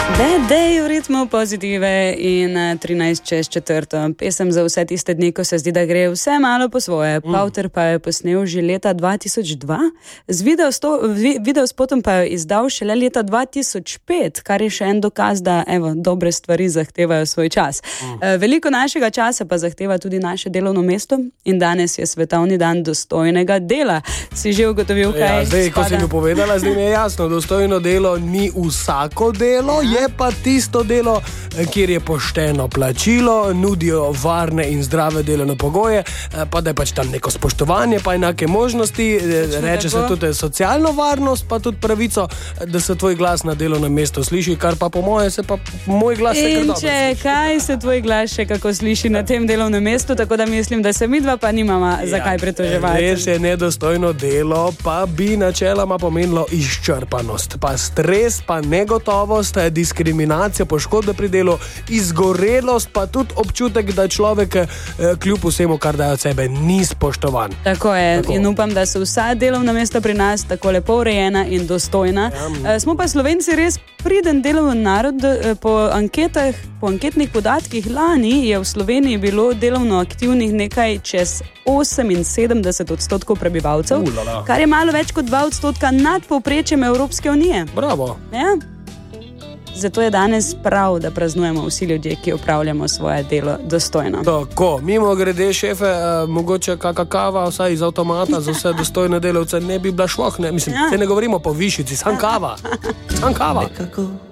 Dej v ritmu Pozitive in 13:04. Pesem za vse tiste dni, ko se zdi, da gre vse malo po svoje. Pauter pa je posnel že leta 2002, z videospotom pa je izdal šele leta 2005, kar je še en dokaz, da dobre stvari zahtevajo svoj čas. Veliko našega časa pa zahteva tudi naše delovno mesto in danes je svetovni dan dostojnega dela. Si že ugotovil, kaj zdaj, ko si mi povedala, zdaj mi je jasno, dostojno delo ni vsako delo, je pa tisto delo, kjer je pošteno plačilo, nudijo varne in zdrave delovne pogoje, pa da je pač tam neko spoštovanje, pa enake možnosti, reče se tudi socialno varnost, pa tudi pravico, da se tvoj glas na delovnem mestu sliši, kar pa po moje se pa moj glas se kar dobro sliši. In kaj se tvoj glas še kako sliši na tem delovnem mestu, tako da mislim, da se midva pa nimama zakaj pritoževati. Res je, nedostojno delo pa bi načeloma pomenilo izčrpanost, pa stres, pa negotovost, diskriminacija, poškodbe pri delu, izgorelost, pa tudi občutek, da človek kljub vsemu, kar daje od sebe, ni spoštovan. Tako je. In upam, da so vsa delovna mesta pri nas tako lepo urejena in dostojna. Smo pa Slovenci res priden delovni narod. Po anketnih podatkih lani je v Sloveniji bilo delovno aktivnih nekaj čez 78% prebivalcev, kar je malo več kot 2% nad povprečjem Evropske unije. Bravo. Ja. Zato je danes prav, da praznujemo vsi ljudje, ki opravljamo svoje delo dostojno. Tako, mimo grede, šefe, mogoče kakšna kava, vsaj iz avtomata za vse dostojne delavce ne bi bila šloh, ne? Mislim, ne govorimo po višici, sam kava. Sam kava.